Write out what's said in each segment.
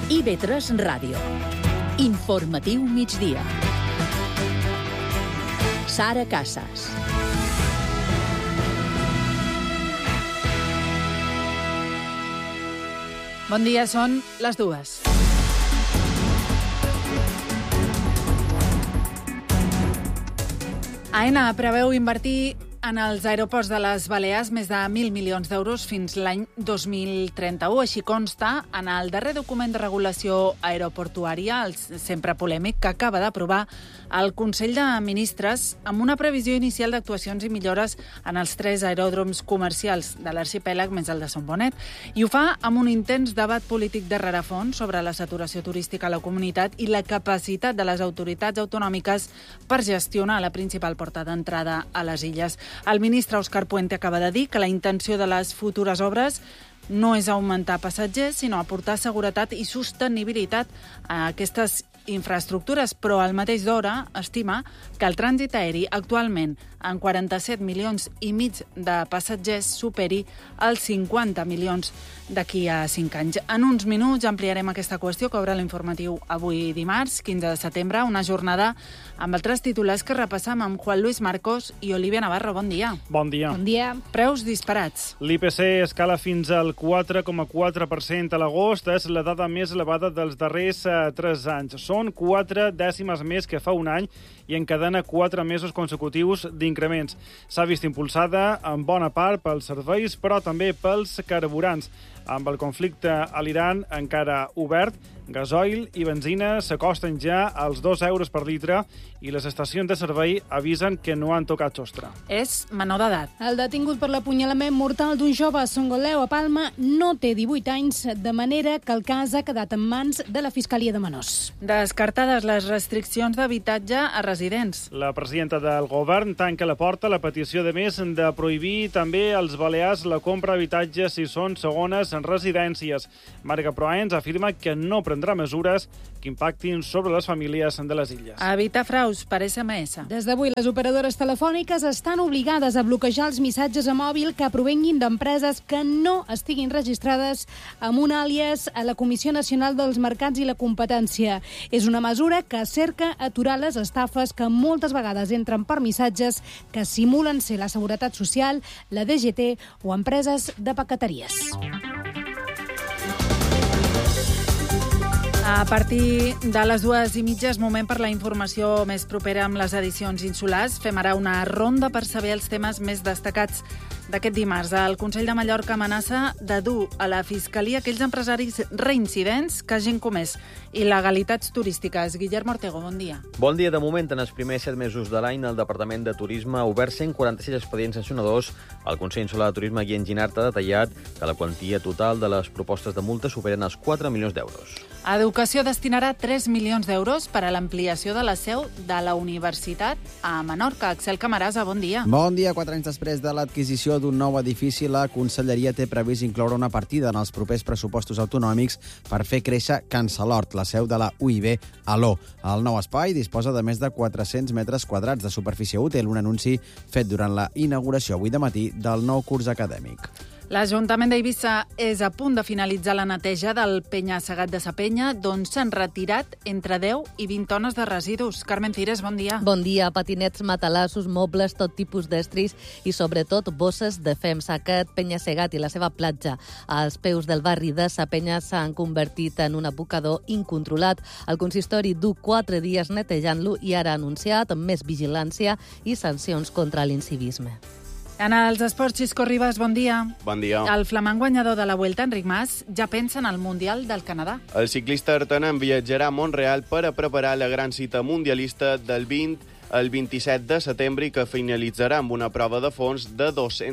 IB3 Ràdio. Informatiu migdia. Sara Casas. Bon dia, són les 2. Aena preveu invertir en els aeroports de les Balears més de 1.000 milions d'euros fins l'any 2031. Així consta en el darrer document de regulació aeroportuària, el sempre polèmic, que acaba d'aprovar el Consell de Ministres amb una previsió inicial d'actuacions i millores en els 3 aeròdroms comercials de l'arxipèlag més el de Son Bonet. I ho fa amb un intens debat polític de rerefons sobre la saturació turística a la comunitat i la capacitat de les autoritats autonòmiques per gestionar la principal porta d'entrada a les illes. El ministre Òscar Puente acaba de dir que la intenció de les futures obres no és augmentar passatgers, sinó aportar seguretat i sostenibilitat a aquestes infraestructures, però al mateix d'hora estima que el trànsit aeri actualment en 47 milions i mig de passatgers superi els 50 milions d'aquí a 5 anys. En uns minuts ampliarem aquesta qüestió que obre l'informatiu avui dimarts, 15 de setembre, una jornada amb altres titulars que repassam amb Juan Luis Marcos i Olivia Navarro. Bon dia. Bon dia. Bon dia. Preus disparats. L'IPC escala fins al 4,4% a l'agost. És la dada més elevada dels darrers 3 anys. Són 4 dècimes més que fa un any i encadena 4 mesos consecutius d'increments. S'ha vist impulsada en bona part pels serveis, però també pels carburants. Amb el conflicte a l'Iran encara obert, gasoil i benzina s'acosten ja als 2 euros per litre i les estacions de servei avisen que no han tocat sostre. És menor d'edat. El detingut per l'apunyalament mortal d'un jove a Songoleu, a Palma, no té 18 anys, de manera que el cas ha quedat en mans de la Fiscalia de Menors. Descartades les restriccions d'habitatge a residents. La presidenta del govern tanca la porta a la petició de més de prohibir també als balears la compra d'habitatges si són segones en residències. Marga Proaens afirma que no prendrà mesures que impactin sobre les famílies de les illes. Evitar fraus per SMS. Des d'avui, les operadores telefòniques estan obligades a bloquejar els missatges a mòbil que provenguin d'empreses que no estiguin registrades amb un àlies a la Comissió Nacional dels Mercats i la Competència. És una mesura que cerca aturar les estafes que moltes vegades entren per missatges que simulen ser la Seguretat Social, la DGT o empreses de paqueteries. A partir de les 2:30 és moment per la informació més propera amb les edicions insulars. Fem ara una ronda per saber els temes més destacats d'aquest dimarts. El Consell de Mallorca amenaça de dur a la Fiscalia aquells empresaris reincidents que hagin comès il·legalitats turístiques. Guillermo Ortego, bon dia. Bon dia. De moment, en els primers 7 mesos de l'any, el Departament de Turisme ha obert 146 expedients sancionadors. El Consell Insular de Turisme, Guillem Ginart, ha detallat que la quantia total de les propostes de multa superen els 4 milions d'euros. Educació destinarà 3 milions d'euros per a l'ampliació de la seu de la Universitat a Menorca. Axel Camarasa, bon dia. Bon dia. 4 anys després de l'adquisició d'un nou edifici, la Conselleria té previst incloure una partida en els propers pressupostos autonòmics per fer créixer Can Salort, la seu de la UIB a l'O. El nou espai disposa de més de 400 metres quadrats de superfície útil, un anunci fet durant la inauguració avui de matí del nou curs acadèmic. L'Ajuntament d'Eivissa és a punt de finalitzar la neteja del penya-segat de Sapenya, d'on s'han retirat entre 10 i 20 tones de residus. Carmen Cires, bon dia. Bon dia. Patinets, matalassos, mobles, tot tipus d'estris i, sobretot, bosses de fems. Aquest penya-segat i la seva platja als peus del barri de Sapenya s'han convertit en un abocador incontrolat. El consistori du 4 dies netejant-lo i ara ha anunciat més vigilància i sancions contra l'incivisme. En els esports, Xisco Ribas, bon dia. Bon dia. El flamant guanyador de la Vuelta, Enric Mas, ja pensa en el Mundial del Canadà. El ciclista artenc viatjarà a Mont-real per a preparar la gran cita mundialista del 20 al 27 de setembre i que finalitzarà amb una prova de fons de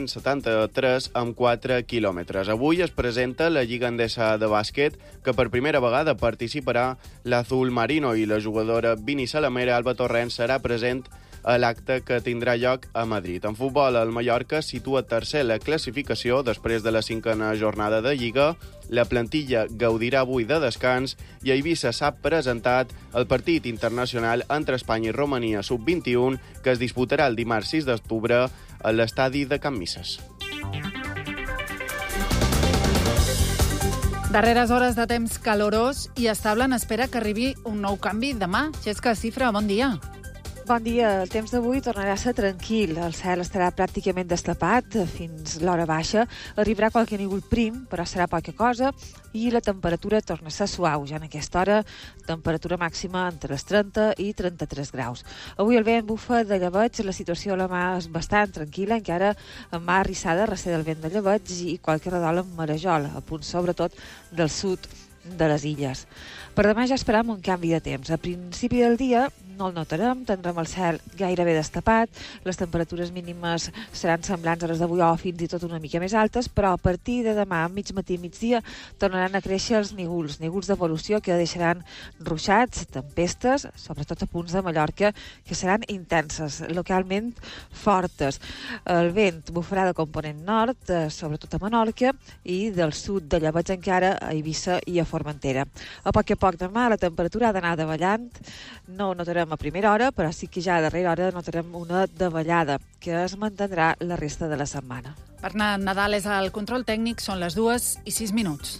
273 amb 4 quilòmetres. Avui es presenta la Lliga Endesa de bàsquet, que per primera vegada participarà l'Azul Marino i la jugadora Vini Salamera Alba Torrent serà present a l'acte que tindrà lloc a Madrid. En futbol, el Mallorca situa tercer la classificació després de la 5a jornada de Lliga. La plantilla gaudirà avui de descans i a Eivissa s'ha presentat el partit internacional entre Espanya i Romania sub-21 que es disputarà el dimarts 6 d'octubre a l'estadi de Can Misses. Darreres hores de temps calorós i estable en espera que arribi un nou canvi demà. Xesca Cifra, bon dia. Bon dia. El temps d'avui tornarà a ser tranquil. El cel estarà pràcticament destapat fins l'hora baixa. Arribarà qualque núvol prim, però serà poca cosa, i la temperatura torna a ser suau. Ja en aquesta hora, temperatura màxima entre els 30 i 33 graus. Avui el vent bufa de llebeig, la situació a la mà és bastant tranquil·la, encara amb mà arrissada, receda el vent de llebeig i qualque redol amb marejol, a punt sobretot del sud de les illes. Per demà ja esperam un canvi de temps. A principi del dia no el notarem, tindrem el cel gairebé destapat, les temperatures mínimes seran semblants a les d'avui o fins i tot una mica més altes, però a partir de demà, mig matí i migdia, tornaran a créixer els nígols d'evolució que deixaran ruixats, tempestes, sobretot a punts de Mallorca, que seran intenses, localment fortes. El vent bufarà de component nord, sobretot a Menorca, i del sud de llebeig encara a Eivissa i a Formentera. A poc demà la temperatura ha d'anar davallant, no ho notarem a primera hora, però sí que ja a darrera hora notarem una davallada que es mantindrà la resta de la setmana. Bernat Nadal és al control tècnic, són les 2:06.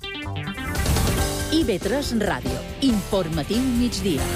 IB3 Ràdio. Informatiu migdia.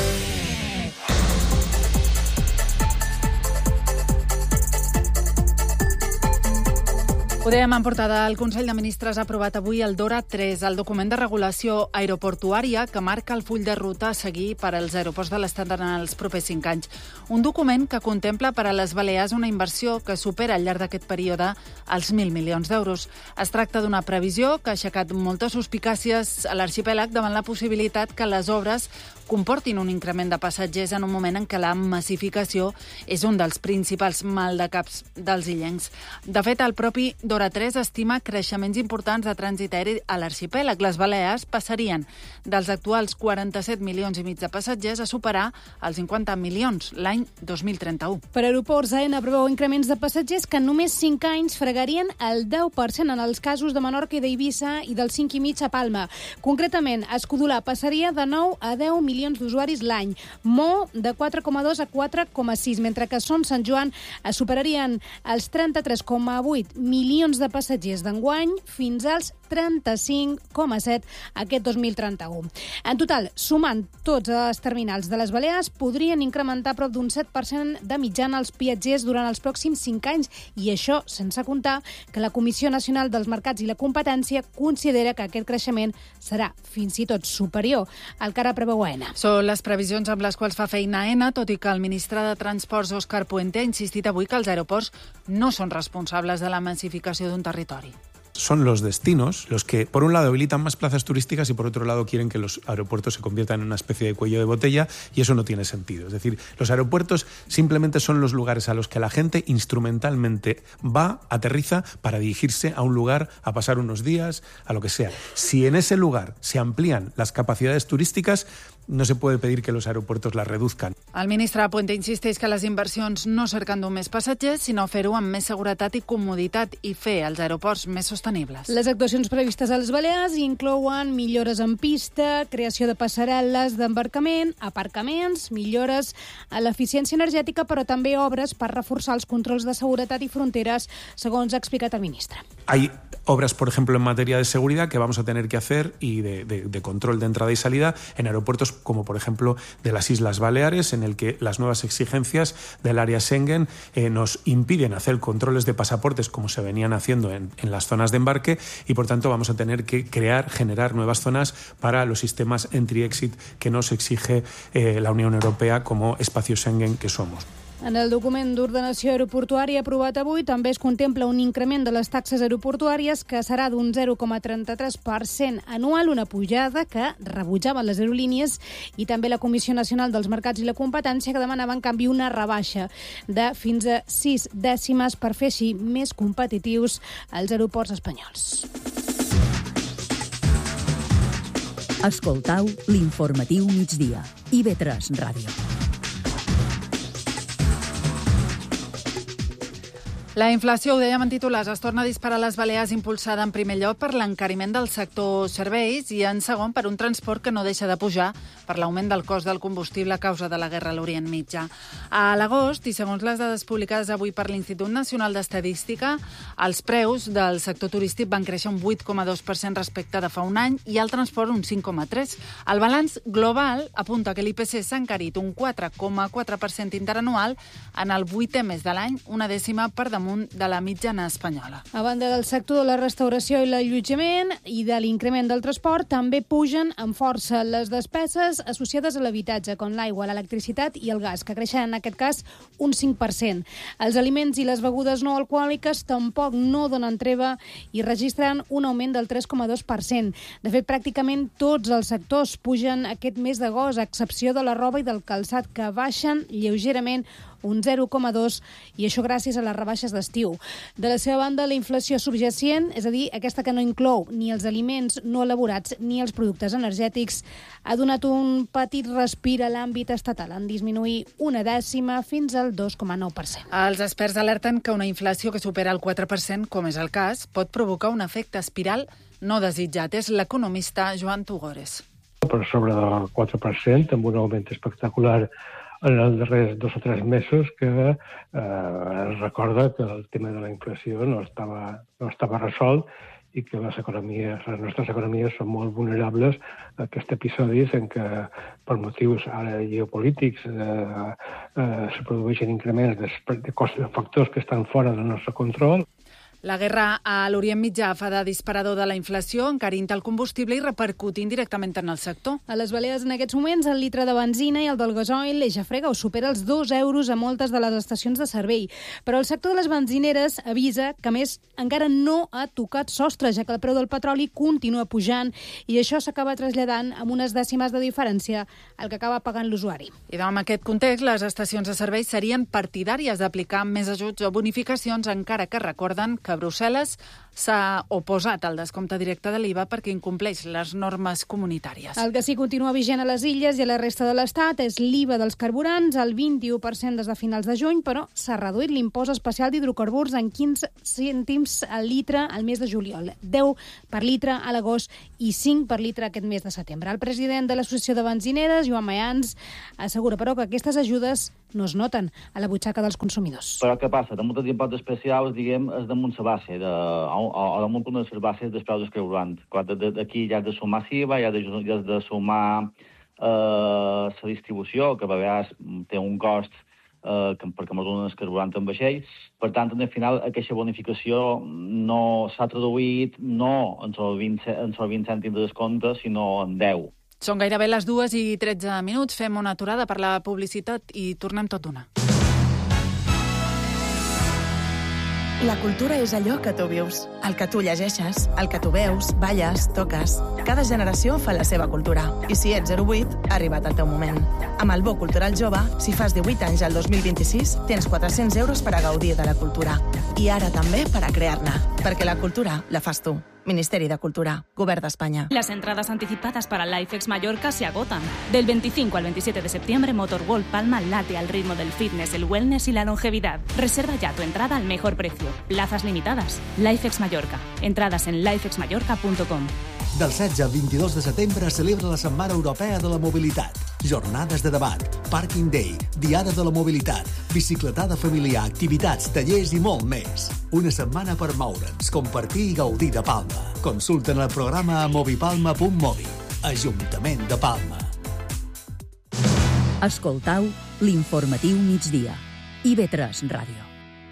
Ho dèiem en portada, el Consell de Ministres ha aprovat avui el DORA 3, el document de regulació aeroportuària que marca el full de ruta a seguir per als aeroports de l'Estat en els propers 5 anys. Un document que contempla per a les Balears una inversió que supera al llarg d'aquest període els 1.000 milions d'euros. Es tracta d'una previsió que ha aixecat moltes suspicàcies a l'arxipèlag davant la possibilitat que les obres comportin un increment de passatgers en un moment en què la massificació és un dels principals maldecaps dels illencs. De fet, el propi DORA 3 estima creixements importants de trànsit aeri a l'arxipèlag. Les Balears passarien dels actuals 47 milions i mig de passatgers a superar els 50 milions l'any 2031. Per aeroports, AENA preveu increments de passatgers que en només 5 anys fregarien el 10% en els casos de Menorca i d'Eivissa i del 5,5% a Palma. Concretament, Escudolà passaria de 9 a 10 milions d'usuaris l'any, Mo de 4,2 a 4,6, mentre que Son Sant Joan superarien els 33,8 milions de passatgers d'enguany fins als 35,7 aquest 2031. En total, sumant tots els terminals de les Balears, podrien incrementar prop d'un 7% de mitjana els viatgers durant els pròxims 5 anys, i això sense comptar que la Comissió Nacional dels Mercats i la Competència considera que aquest creixement serà fins i tot superior al que ara preveu AENA. Són les previsions amb les quals fa feina AENA, tot i que el ministre de Transports, Òscar Puente, ha insistit avui que els aeroports no són responsables de la massificació d'un territori. Son los destinos los que, por un lado, habilitan más plazas turísticas y, por otro lado, quieren que los aeropuertos se conviertan en una especie de cuello de botella, y eso no tiene sentido. Es decir, los aeropuertos simplemente son los lugares a los que la gente instrumentalmente va, aterriza para dirigirse a un lugar, a pasar unos días, a lo que sea. Si en ese lugar se amplían las capacidades turísticas, no se puede pedir que los aeropuertos las reduzcan. El ministre Puente insisteix que les inversions no cerquen només passatgers, sinó fer-ho amb més seguretat i comoditat i fer els aeroports més sostenibles. Les actuacions previstes a les Balears inclouen millores en pista, creació de passarel·les d'embarcament, aparcaments, millores a l'eficiència energètica, però també obres per reforçar els controls de seguretat i fronteres, segons ha explicat el ministre. Hay obras, por ejemplo, en materia de seguridad que vamos a tener que hacer y de control de entrada y salida en aeropuertos como, por ejemplo, de las Islas Baleares, en el que las nuevas exigencias del área Schengen nos impiden hacer controles de pasaportes como se venían haciendo en las zonas de embarque, y, por tanto, vamos a tener que generar nuevas zonas para los sistemas entry-exit que nos exige la Unión Europea como espacio Schengen que somos. En el document d'ordenació aeroportuària aprovat avui també es contempla un increment de les taxes aeroportuàries que serà d'un 0,33% anual, una pujada que rebutjaven les aerolínies i també la Comissió Nacional dels Mercats i la Competència, que demanava en canvi una rebaixa de fins a 6 dècimes per fer així més competitius els aeroports espanyols. Escoltau l'informatiu migdia. IB3 Ràdio. La inflació, ho dèiem en titulars, es torna a disparar a les Balears, impulsada en primer lloc per l'encariment del sector serveis i en segon per un transport que no deixa de pujar per l'augment del cost del combustible a causa de la guerra a l'Orient Mitjà. A l'agost, i segons les dades publicades avui per l'Institut Nacional d'Estadística, els preus del sector turístic van créixer un 8,2% respecte de fa un any i el transport un 5,3%. El balanç global apunta que l'IPC s'ha encarit un 4,4% interanual en el 8è mes de l'any, una dècima per damunt de la mitjana espanyola. A banda del sector de la restauració i l'allotjament i de l'increment del transport, també pugen amb força les despeses associades a l'habitatge, com l'aigua, l'electricitat i el gas, que creixen en aquest cas un 5%. Els aliments i les begudes no alcohòliques tampoc no donen treva i registren un augment del 3,2%. De fet, pràcticament tots els sectors pugen aquest mes d'agost, a excepció de la roba i del calçat, que baixen lleugerament un 0,2%, i això gràcies a les rebaixes d'estiu. De la seva banda, la inflació subjacent, és a dir, aquesta que no inclou ni els aliments no elaborats ni els productes energètics, ha donat un petit respir a l'àmbit estatal, en disminuir una dècima fins al 2,9%. Els experts alerten que una inflació que supera el 4%, com és el cas, pot provocar un efecte espiral no desitjat. És l'economista Joan Tugores. Per sobre del 4%, amb un augment espectacular en els darrers 2 o 3 mesos, que es recorda que el tema de la inflació no estava resolt i que les nostres economies són molt vulnerables a aquests episodis en què, per motius ara geopolítics, se produeixen increments de factors que estan fora del nostre control. La guerra a l'Orient Mitjà fa de disparador de la inflació, encarint el combustible i repercutint directament en el sector. A les Balears, en aquests moments, el litre de benzina i el del gasoil ja frega o supera els 2 euros a moltes de les estacions de servei. Però el sector de les benzineres avisa que, a més, encara no ha tocat sostre, ja que el preu del petroli continua pujant i això s'acaba traslladant amb unes dècimes de diferència al que acaba pagant l'usuari. I en aquest context, les estacions de servei serien partidàries d'aplicar més ajuts o bonificacions, encara que recorden que Brussel·les s'ha oposat al descompte directe de l'IVA perquè incompleix les normes comunitàries. El que sí continua vigent a les illes i a la resta de l'Estat és l'IVA dels carburants, el 21% des de finals de juny, però s'ha reduït l'impost especial d'hidrocarburs en 15 cèntims al litre al mes de juliol, 10 per litre a l'agost i 5 per litre aquest mes de setembre. El president de l'Associació de Benzineres, Joan Mayans, assegura, però, que aquestes ajudes no es noten a la butxaca dels consumidors. Però què passa? Damunt dels impostos especials, diguem, és damunt la base, o damunt una de les bases dels preus dels carburants. Aquí ja has de sumar SIVA, ja has de sumar la distribució, que a vegades té un cost perquè ens donen els carburants en vaixell. Per tant, al final, aquesta bonificació no s'ha traduït no en els 20 cèntims de descompte, sinó en 10. Són gairebé les 2:13. Fem una aturada per la publicitat i tornem tot d'una. La cultura és allò que tu vius, el que tu llegeixes, el que tu veus, balles, toques. Cada generació fa la seva cultura. I si ets 08, ha arribat el teu moment. Amb el Bo Cultural Jove, si fas 18 anys al 2026, tens 400 euros per a gaudir de la cultura. I ara també per a crear-ne, perquè la cultura la fas tu. Ministeri de Cultura, Govern d'Espanya. Las entradas anticipadas para LifeX Mallorca se agotan. Del 25 al 27 de septiembre, Motorworld Palma late al ritmo del fitness, el wellness y la longevidad. Reserva ya tu entrada al mejor precio. Plazas limitadas. LifeX Mallorca. Entradas en lifexmallorca.com. Del 16 al 22 de setembre celebra la Setmana Europea de la Mobilitat. Jornades de debat, Parking Day, Diada de la Mobilitat, bicicletada familiar, activitats, tallers i molt més. Una setmana per moure'ns, compartir i gaudir de Palma. Consulta en el programa a movipalma.mobi. Ajuntament de Palma. Escoltau l'informatiu migdia. IB3 Ràdio.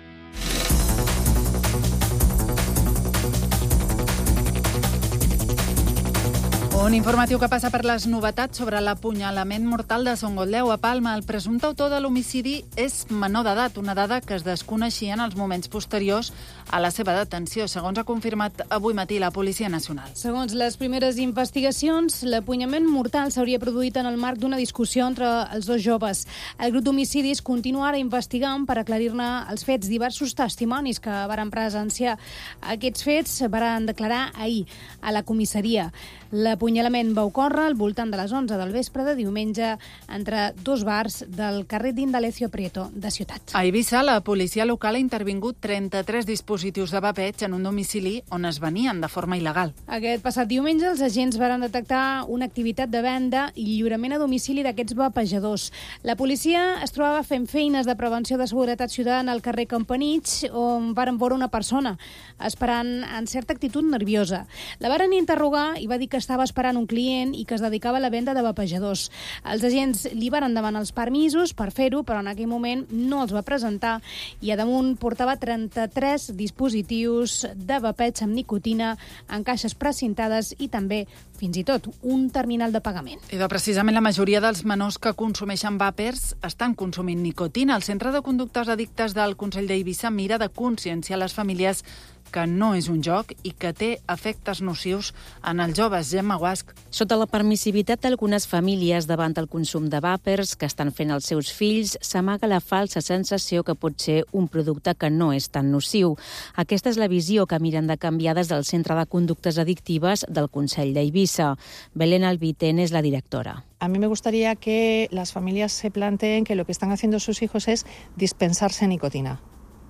Un informatiu que passa per les novetats sobre l'apunyalament mortal de Son Gotleu a Palma. El presumpte autor de l'homicidi és menor d'edat, una dada que es desconeixia en els moments posteriors a la seva detenció, segons ha confirmat avui matí la Policia Nacional. Segons les primeres investigacions, l'apunyalament mortal s'hauria produït en el marc d'una discussió entre els dos joves. El grup d'homicidis continua ara investigant per aclarir-ne els fets. Diversos testimonis que varen presenciar aquests fets varen declarar ahir a la comissaria. L'apunyalament L'apunyalament va ocórrer al voltant de les 11 del vespre de diumenge entre dos bars del carrer d'Indalecio Prieto de Ciutat. A Eivissa, la policia local ha intervingut 33 dispositius de vapeig en un domicili on es venien de forma il·legal. Aquest passat diumenge els agents van detectar una activitat de venda i lliurament a domicili d'aquests vapejadors. La policia es trobava fent feines de prevenció de seguretat ciutadana al carrer Campanich, on varen veure una persona esperant en certa actitud nerviosa. La varen interrogar i va dir que estava esperant un client i que es dedicava a la venda de vapejadors. Els agents li varen demanar els permisos per fer-ho, però en aquell moment no els va presentar i a damunt portava 33 dispositius de vapeig amb nicotina en caixes precintades i també, fins i tot, un terminal de pagament. I precisament la majoria dels menors que consumeixen vapers estan consumint nicotina. El Centre de Conductes Addictes del Consell d'Eivissa mira de conscienciar les famílies que no és un joc i que té efectes nocius en els joves. Gemma Guasc. Sota la permissivitat d'algunes famílies davant el consum de vàpers que estan fent els seus fills, s'amaga la falsa sensació que pot ser un producte que no és tan nociu. Aquesta és la visió que miren de canviar des del Centre de Conductes Addictives del Consell d'Eivissa. Belén Albiten és la directora. A mí me gustaría que las familias se planteen que lo que están haciendo sus hijos es dispensarse nicotina.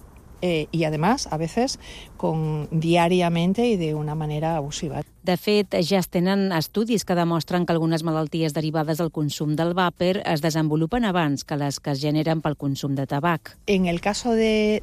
Y además, a veces, diariamente y de una manera abusiva. De fet, ja es tenen estudis que demostren que algunes malalties derivades del consum del vàper es desenvolupen abans que les que es generen pel consum de tabac. En el caso de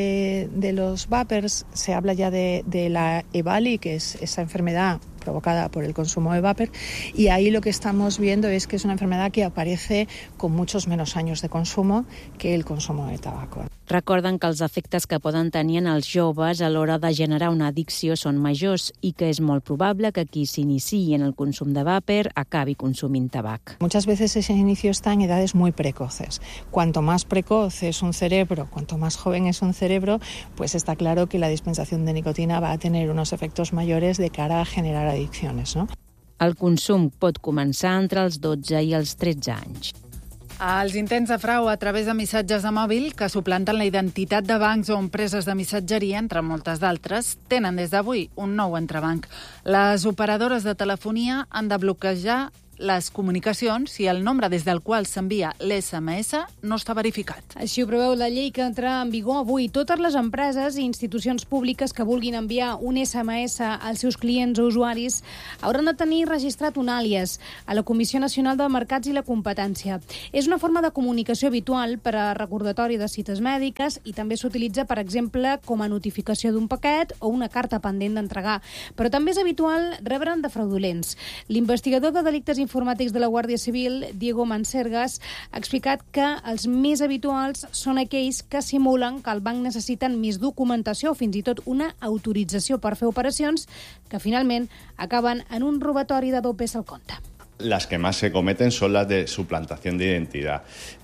los vapers, se habla ya de la EVALI, que es esa enfermedad provocada por el consumo de vapor, y ahí lo que estamos viendo es que es una enfermedad que aparece con muchos menos años de consumo que el consumo de tabaco. Recorden que els efectes que poden tenir en els joves a l'hora de generar una addicció són majors i que és molt probable que qui s'iniciï en el consum de vàper acabi consumint tabac. Muchas veces ese inicio está en edades muy precoces. Cuanto más precoz es un cerebro, cuanto más joven es un cerebro, pues está claro que la dispensación de nicotina va a tener unos efectos mayores de cara a generar adicciones, ¿no? El consum pot començar entre els 12 i els 13 anys. Els intents de frau a través de missatges de mòbil que suplanten la identitat de bancs o empreses de missatgeria, entre moltes d'altres, tenen des d'avui un nou entrebanc. Les operadores de telefonia han de bloquejar les comunicacions si el nombre des del qual s'envia l'SMS no està verificat. Així ho preveu la llei que entra en vigor avui. Totes les empreses i institucions públiques que vulguin enviar un SMS als seus clients o usuaris hauran de tenir registrat un àlies a la Comissió Nacional de Mercats i la Competència. És una forma de comunicació habitual per a recordatori de cites mèdiques i també s'utilitza, per exemple, com a notificació d'un paquet o una carta pendent d'entregar. Però també és habitual rebre'n de fraudulents. L'investigador de delictes informàtics de la Guàrdia Civil, Diego Mansergas, ha explicat que els més habituals són aquells que simulen que el banc necessiten més documentació o fins i tot una autorització per fer operacions que finalment acaben en un robatori de dopes al compte. Las que más se cometen son las de suplantación de identidad,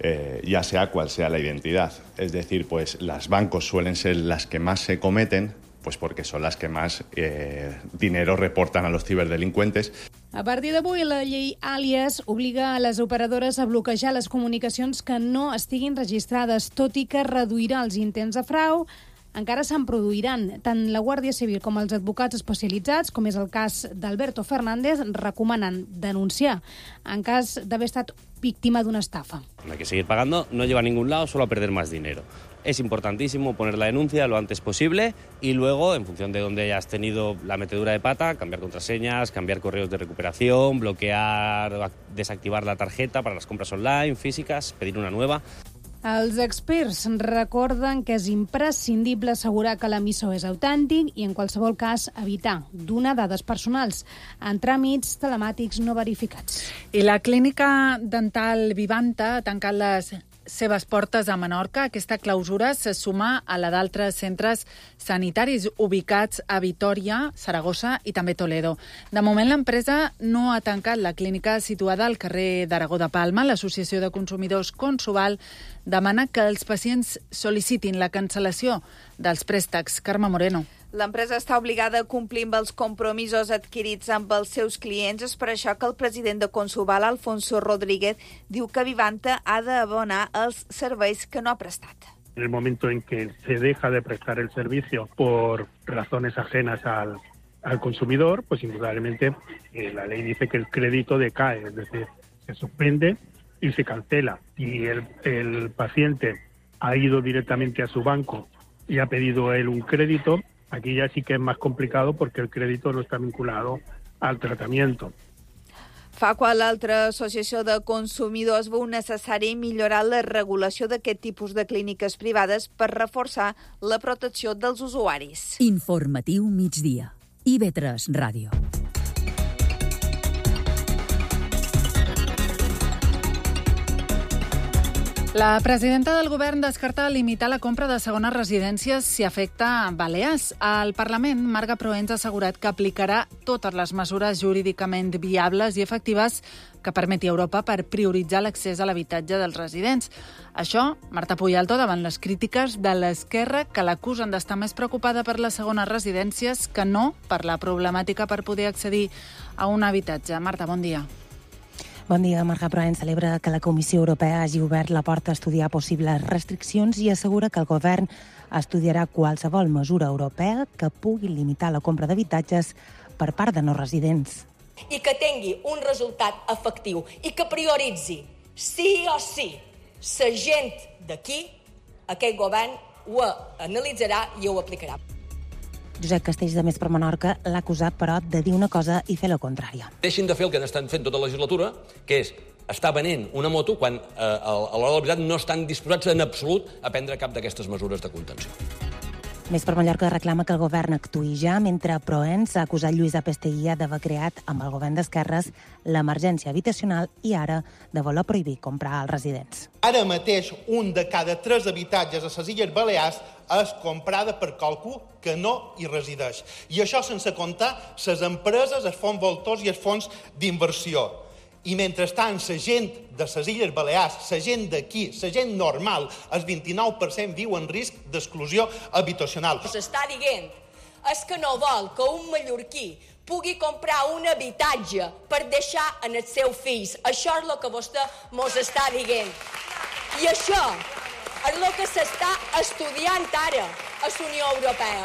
ya sea cual sea la identidad. Es decir, pues las bancos suelen ser las que más se cometen, pues porque son las que más dinero reportan a los ciberdelincuentes. A partir d'avui, la llei àlies obliga a les operadores a bloquejar les comunicacions que no estiguin registrades, tot i que reduirà els intents de frau. Encara se'n produiran. Tant la Guàrdia Civil com els advocats especialitzats, com és el cas d'Alberto Fernández, recomanen denunciar en cas d'haver estat víctima d'una estafa. No hay que seguir pagando, no lleva a ningún lado, solo a perder más dinero. Es importantísimo poner la denuncia lo antes posible y luego, en función de dónde hayas tenido la metedura de pata, cambiar contraseñas, cambiar correos de recuperación, bloquear, desactivar la tarjeta para las compras online, físicas, pedir una nueva. Els experts recorden que és imprescindible assegurar que l'emissor és autèntic i, en qualsevol cas, evitar donar dades personals en tràmits telemàtics no verificats. I la clínica dental Vivanta ha tancat les seves portes a Menorca. Aquesta clausura se suma a la d'altres centres sanitaris ubicats a Vitòria, Saragossa i també Toledo. De moment, l'empresa no ha tancat la clínica situada al carrer d'Aragó de Palma. L'Associació de Consumidors Consuval demana que els pacients sol·licitin la cancel·lació dels préstecs. Carme Moreno. L'empresa està obligada a complir amb els compromisos adquirits amb els seus clients. És per això que el president de Consuval, Alfonso Rodríguez, diu que Vivanta ha d'abonar els serveis que no ha prestat. En el momento en que se deja de prestar el servicio por razones ajenas al consumidor, pues indudablemente la ley dice que el crédito decae, es decir, se suspende y se cancela. Y el paciente ha ido directamente a su banco y ha pedido él un crédito, aquí ya sí que es más complicado porque el crédito no está vinculado al tratamiento. Fa qual l'altra associació de consumidors veu necessari millorar la regulació d'aquest tipus de clíniques privades per reforçar la protecció dels usuaris. Informatiu migdia. IB3 Ràdio. La presidenta del govern descarta limitar la compra de segones residències si afecta Balears. Al Parlament, Marga Proens ha assegurat que aplicarà totes les mesures jurídicament viables i efectives que permeti Europa per prioritzar l'accés a l'habitatge dels residents. Això, Marta Puyalto, davant les crítiques de l'esquerra que l'acusen d'estar més preocupada per les segones residències que no per la problemàtica per poder accedir a un habitatge. Marta, bon dia. Bon dia. Marga Proens celebra que la Comissió Europea hagi obert la porta a estudiar possibles restriccions i assegura que el govern estudiarà qualsevol mesura europea que pugui limitar la compra d'habitatges per part de no residents. I que tingui un resultat efectiu i que prioritzi, sí o sí, la gent d'aquí, aquest govern ho analitzarà i ho aplicarà. Josep Castells, de Més per Menorca, l'ha acusat, però, de dir una cosa i fer la contrària. Deixin de fer el que estan fent tota la legislatura, que és estar venent una moto quan a l'hora de la veritat no estan disposats en absolut a prendre cap d'aquestes mesures de contenció. Més per Mallorca reclama que el govern actuï ja, mentre Proens ha acusat Lluís Apesteguia d'haver creat amb el govern d'esquerres l'emergència habitacional i ara de voler prohibir comprar als residents. Ara mateix, un de cada 3 habitatges a les Illes Balears és comprada per qualcú que no hi resideix. I això sense comptar les empreses, els fons voltors i els fons d'inversió. I mentrestant, la gent de les Illes Balears, la gent d'aquí, la gent normal, el 29% viu en risc d'exclusió habitacional. S'està dient és que no vol que un mallorquí pugui comprar un habitatge per deixar en els seus fills. Això és el que vostè mos està dient. I això és el que s'està estudiant ara a la Unió Europea.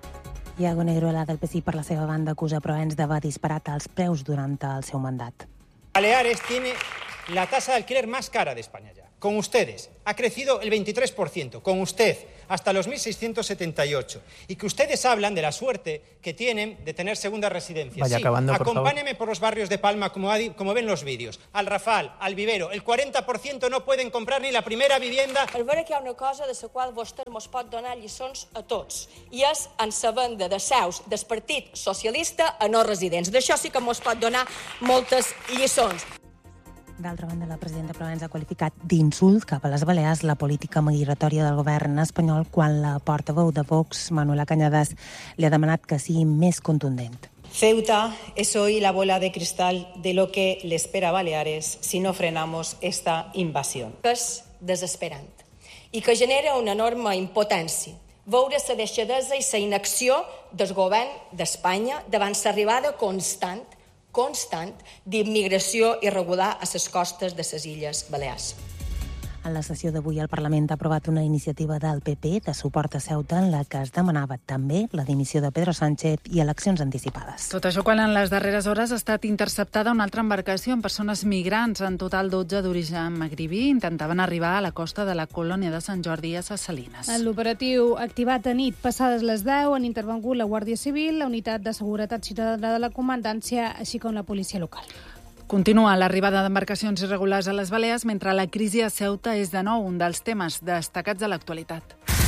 Iago Negruela, del PSI, per la seva banda, acusa Proens d'haver disparat els preus durant el seu mandat. Baleares tiene la tasa de alquiler más cara de España ya. Con ustedes ha crecido el 23%, con usted hasta los 1.678. Y que ustedes hablan de la suerte que tienen de tener segunda residencia. Vaya sí, acabando, acompáñenme por los barrios de Palma, como ven los vídeos. Al Rafal, al Vivero, el 40% no pueden comprar ni la primera vivienda. És vera que hi ha una cosa de la qual vostè mos pot donar lliçons a tots, i és en la venda de seus del Partit Socialista a no residents. D'això sí que mos pot donar moltes lliçons. D'altra banda, la presidenta Proens ha qualificat d'insult cap a les Balears la política migratòria del govern espanyol quan la portaveu de Vox, Manuela Cañadas, li ha demanat que sigui més contundent. Ceuta es hoy la bola de cristal de lo que le espera a Baleares si no frenamos esta invasión. És desesperant i que genera una enorme impotència. Veure la deixadesa i la inacció del govern d'Espanya davant l'arribada constant d'immigració irregular a les costes de les Illes Balears. En la sessió d'avui el Parlament ha aprovat una iniciativa del PP de suport a Ceuta en la que es demanava també la dimissió de Pedro Sánchez i eleccions anticipades. Tot això quan en les darreres hores ha estat interceptada una altra embarcació amb persones migrants, en total 12 d'origen magribí, intentaven arribar a la costa de la colònia de Sant Jordi a Ses Salines. En l'operatiu activat a nit passades les 10 han intervengut la Guàrdia Civil, la Unitat de Seguretat Ciutadana de la Comandància, així com la policia local. Continua l'arribada d'embarcacions irregulars a les Balears, mentre la crisi a Ceuta és de nou un dels temes destacats de l'actualitat.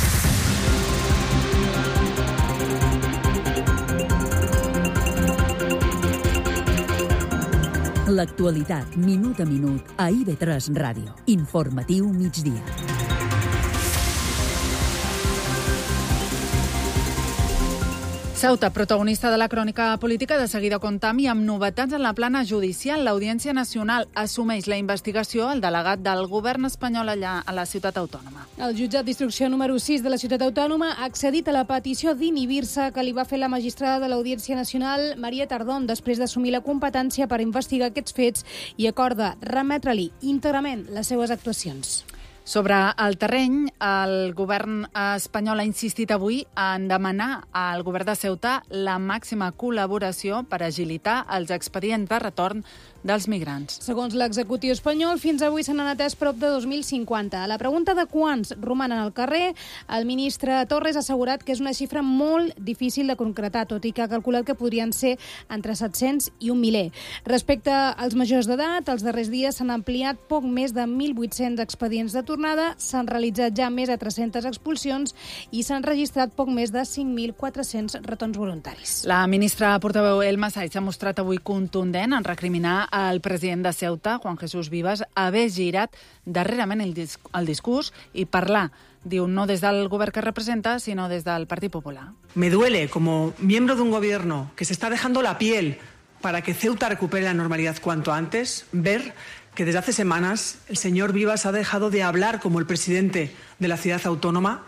L'actualitat, minut a minut, a IB3 Ràdio. Informatiu migdia. Ceuta, protagonista de la crònica política, de seguida comptam i amb novetats en la plana judicial. l'Audiència Nacional assumeix la investigació al delegat del govern espanyol allà a la ciutat autònoma. El jutjat d'instrucció número 6 de la ciutat autònoma ha accedit a la petició d'inhibir-se que li va fer la magistrada de l'Audiència Nacional, Maria Tardón, després d'assumir la competència per investigar aquests fets i acorda remetre-li íntegrament les seues actuacions. Sobre el terreny, el govern espanyol ha insistit avui en demanar al govern de Ceuta la màxima col·laboració per agilitar els expedients de retorn dels migrants. Segons l'executiu espanyol, fins avui se n'han atès prop de 2.050. A la pregunta de quants romanen al carrer, el ministre Torres ha assegurat que és una xifra molt difícil de concretar, tot i que ha calculat que podrien ser entre 700 i un miler. Respecte als majors d'edat, els darrers dies s'han ampliat poc més de 1.800 expedients de tornada, s'han realitzat ja més de 300 expulsions i s'han registrat poc més de 5.400 retorns voluntaris. La ministra portaveu Elma Saiz s'ha mostrat avui contundent en recriminar al president de Ceuta, Juan Jesús Vivas, haver girat darrerament el discurs i parlar, diu, no des del govern que representa, sinó des del Partit Popular. Me duele, como miembro de un gobierno que se está dejando la piel para que Ceuta recupere la normalidad cuanto antes, ver que desde hace semanas el señor Vivas ha dejado de hablar como el presidente de la ciudad autónoma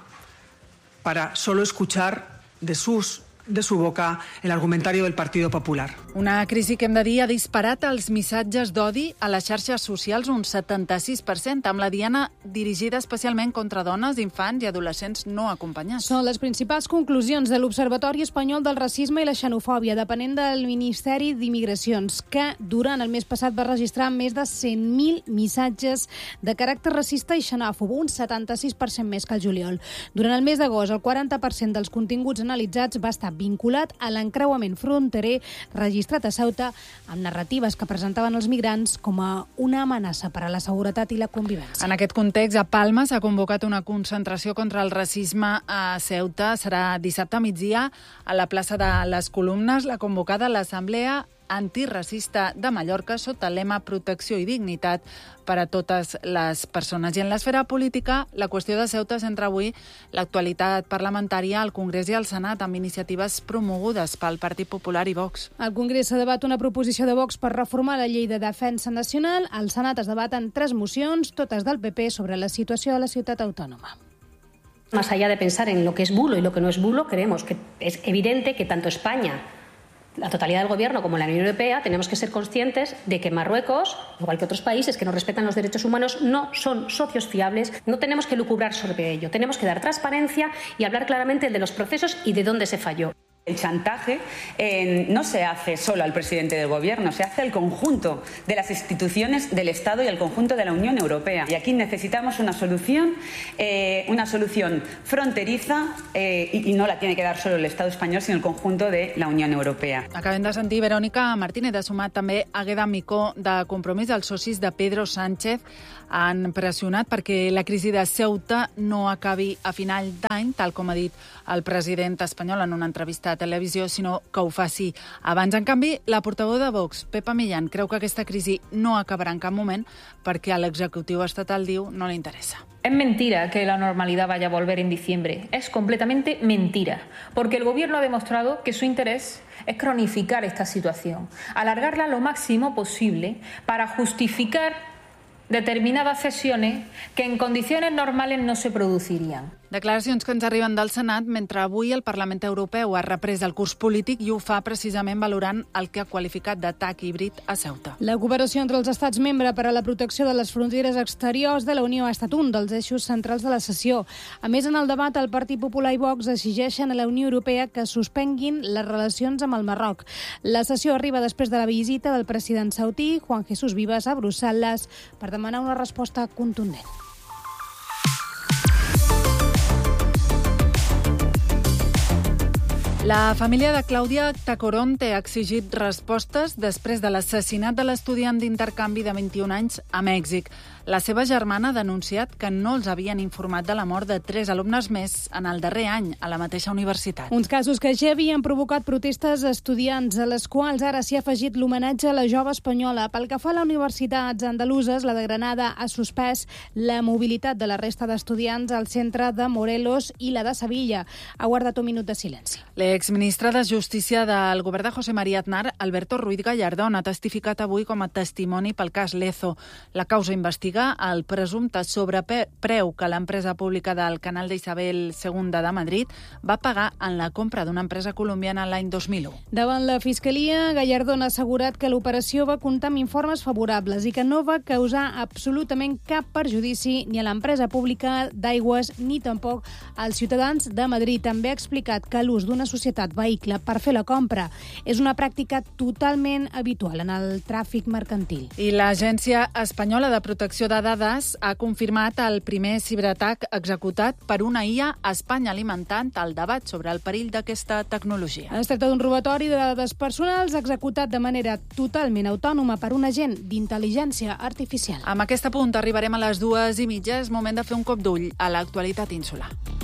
para solo escuchar de su boca el argumentario del Partido Popular. Una crisi que hem de dir ha disparat els missatges d'odi a les xarxes socials un 76%, amb la diana dirigida especialment contra dones, infants i adolescents no acompanyats. Són les principals conclusions de l'Observatori Espanyol del Racisme i la Xenofòbia, depenent del Ministeri d'Immigracions, que durant el mes passat va registrar més de 100.000 missatges de caràcter racista i xenòfob, un 76% més que el juliol. Durant el mes d'agost, el 40% dels continguts analitzats va estar vinculat a l'encreuament fronterer registrat a Ceuta amb narratives que presentaven els migrants com a una amenaça per a la seguretat i la convivència. En aquest context, a Palma s'ha convocat una concentració contra el racisme a Ceuta. Serà dissabte a migdia a la plaça de les Columnes, la convocada a l'Assemblea Antiracista de Mallorca sota el lema Protecció i dignitat per a totes les persones. I en l'esfera política, la qüestió de Ceuta centra avui l'actualitat parlamentària al Congrés i al Senat amb iniciatives promogudes pel Partit Popular i Vox. Al Congrés se debat una proposició de Vox per reformar la llei de defensa nacional. Al Senat es debaten 3 mocions, totes del PP, sobre la situació de la ciutat autònoma. Más allá de pensar en lo que es bulo y lo que no es bulo, creemos que es evidente que tanto España, la totalidad del Gobierno como la Unión Europea tenemos que ser conscientes de que Marruecos, igual que otros países que no respetan los derechos humanos, no son socios fiables. No tenemos que lucubrar sobre ello. Tenemos que dar transparencia y hablar claramente de los procesos y de dónde se falló. El chantaje no se hace solo al presidente del Gobierno, se hace al conjunto de las instituciones del Estado y al conjunto de la Unión Europea. Y aquí necesitamos una solución fronteriza y no la tiene que dar solo el Estado español, sino el conjunto de la Unión Europea. Acabem de sentir Verònica Martínez, ha sumat també Águeda Micó de Compromís. Els socis de Pedro Sánchez han pressionat perquè la crisi de Ceuta no acabi a final d'any, tal com ha dit el president espanyol en una entrevista a televisió, sinó que ho faci abans. En canvi, la portaveu de Vox, Pepa Millán, creu que aquesta crisi no acabarà en cap moment perquè a l'executiu estatal, diu, no li interessa. Es mentira que la normalidad vaya a volver en diciembre. Es completamente mentira, porque el Gobierno ha demostrado que su interés es cronificar esta situación, alargarla lo máximo posible para justificar determinadas cesiones que en condiciones normales no se producirían. Declaracions que ens arriben del Senat mentre avui el Parlament Europeu ha reprès el curs polític i ho fa precisament valorant el que ha qualificat d'atac híbrid a Ceuta. La cooperació entre els estats membres per a la protecció de les fronteres exteriors de la Unió ha estat un dels eixos centrals de la sessió. A més, en el debat, el Partit Popular i Vox exigeixen a la Unió Europea que suspenguin les relacions amb el Marroc. La sessió arriba després de la visita del president saudí, Juan Jesús Vivas, a Brussel·les per demanar una resposta contundent. La família de Clàudia Tacoronte ha exigit respostes després de l'assassinat de l'estudiant d'intercanvi de 21 anys a Mèxic. La seva germana ha denunciat que no els havien informat de la mort de 3 alumnes més en el darrer any a la mateixa universitat. Uns casos que ja havien provocat protestes estudiants, a les quals ara s'hi ha afegit l'homenatge a la jove espanyola. Pel que fa a les universitats andaluses, la de Granada ha suspès la mobilitat de la resta d'estudiants al centre de Morelos i la de Sevilla. Ha guardat un minut de silenci. L'exministre de Justícia del govern de José María Aznar, Alberto Ruiz Gallardón, ha testificat avui com a testimoni pel cas Lezo. La causa investiga el presumpte sobrepreu que l'empresa pública del canal d'Isabel II de Madrid va pagar en la compra d'una empresa colombiana l'any 2001. Davant la Fiscalia, Gallardón ha assegurat que l'operació va comptar amb informes favorables i que no va causar absolutament cap perjudici ni a l'empresa pública d'Aigües ni tampoc als ciutadans de Madrid. També ha explicat que l'ús d'una societat vehicle per fer la compra és una pràctica totalment habitual en el tràfic mercantil. I l'Agència Espanyola de Protecció de Dades ha confirmat el primer ciberatac executat per una IA a Espanya, alimentant el debat sobre el perill d'aquesta tecnologia. Es tracta d'un robatori de dades personals executat de manera totalment autònoma per un agent d'intel·ligència artificial. Amb aquest punt arribarem a les 2:30. És moment de fer un cop d'ull a l'actualitat insular.